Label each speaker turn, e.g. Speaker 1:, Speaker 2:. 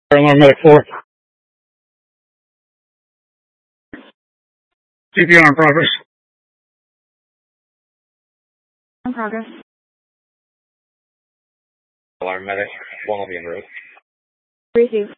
Speaker 1: Alarm medic 4. CPR in progress.
Speaker 2: In progress.
Speaker 3: Alarm medic 1 will be en route.
Speaker 2: Receive.